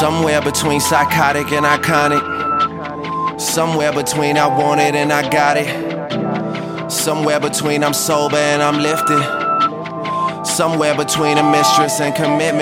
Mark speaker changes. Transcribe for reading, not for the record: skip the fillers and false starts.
Speaker 1: Somewhere between psychotic and iconic. Somewhere between I want it and I got it. Somewhere between I'm sober and I'm lifted. Somewhere between a mistress and commitment.